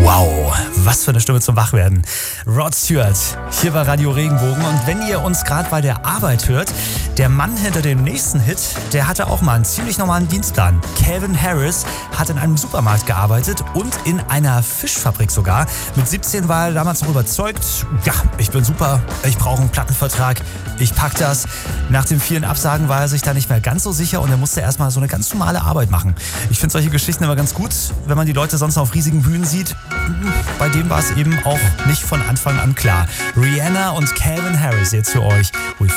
Wow, was für eine Stimme zum Wachwerden. Rod Stewart, hier bei Radio Regenbogen. Und wenn ihr uns gerade bei der Arbeit hört, der Mann hinter dem nächsten Hit, der hatte auch mal einen ziemlich normalen Dienstplan. Calvin Harris hat in einem Supermarkt gearbeitet und in einer Fischfabrik sogar. Mit 17 war er damals noch überzeugt, ja, ich bin super, ich brauche einen Plattenvertrag, ich pack das. Nach den vielen Absagen war er sich da nicht mehr ganz so sicher und er musste erstmal so eine ganz normale Arbeit machen. Ich finde solche Geschichten immer ganz gut, wenn man die Leute sonst auf riesigen Bühnen sieht. Bei dem war es eben auch nicht von Anfang an klar. Rihanna und Calvin Harris jetzt für euch. We